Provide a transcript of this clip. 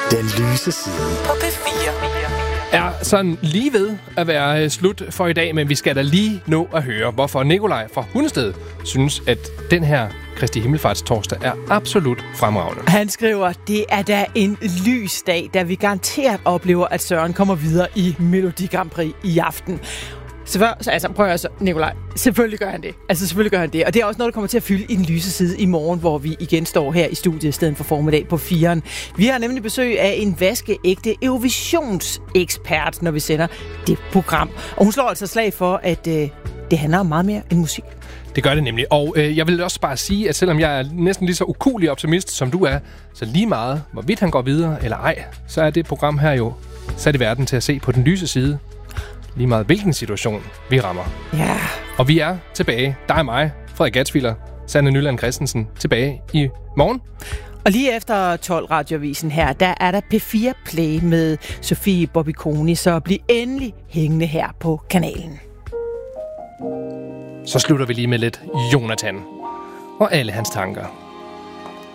Den lyse side på P4 er sådan lige ved at være slut for i dag, men vi skal da lige nå at høre, hvorfor Nikolaj fra Hundested synes, at den her Kristi Himmelfartstorsdag er absolut fremragende. Han skriver, det er da en lys dag, da vi garanteret oplever, at Søren kommer videre i Melodi Grand Prix i aften. Nikolaj, selvfølgelig gør han det. Og det er også noget, der kommer til at fylde i den lyse side i morgen, hvor vi igen står her i studiet i stedet for formiddag på 4'eren. Vi har nemlig besøg af en vaskeægte Eurovisionsekspert, når vi sender det program. Og hun slår altså slag for, at det handler om meget mere end musik. Det gør det nemlig. Og jeg vil også bare sige, at selvom jeg er næsten lige så ukuelig optimist, som du er, så lige meget, hvorvidt han går videre eller ej, så er det program her jo sat i verden til at se på den lyse side. Lige meget hvilken situation vi rammer. Ja. Og vi er tilbage, dig og mig, Frederik Gatsviller, Sanne Nyland Christensen, tilbage i morgen. Og lige efter 12 radioavisen her, der er der P4 Play med Sofie Bobbiconi, så bliv endelig hængende her på kanalen. Så slutter vi lige med lidt Jonathan og alle hans tanker.